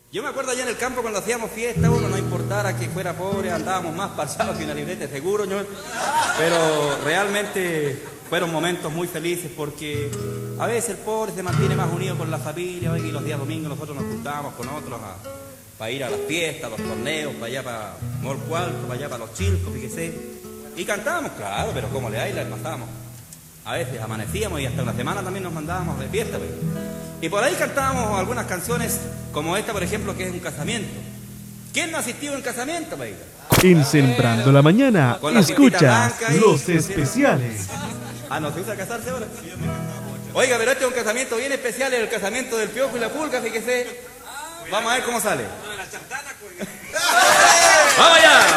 Yo me acuerdo allá en el campo cuando hacíamos fiesta, uno no importara que fuera pobre, andábamos más parchados que una libreta de seguro, ¿no? Pero realmente fueron momentos muy felices porque a veces el pobre se mantiene más unido con la familia, y los días domingos nosotros nos juntábamos con otros para ir a las fiestas, a los torneos, para allá para Morcualco, para allá para los Chilcos, fíjese. Y cantábamos, claro, pero como le hay, la pasábamos. A veces amanecíamos y hasta una semana también nos mandábamos de fiesta, pues. Y por ahí cantábamos algunas canciones como esta, por ejemplo, que es un casamiento. ¿Quién no ha asistido a un casamiento, pues? En Sembrando la Mañana, Con la escuchas blanca y- los especiales. Ah, ¿no se usa casarse ahora? Oiga, pero este es un casamiento bien especial, el casamiento del Piojo y la Pulga, fíjese. Vamos a ver cómo sale. ¡Vamos allá!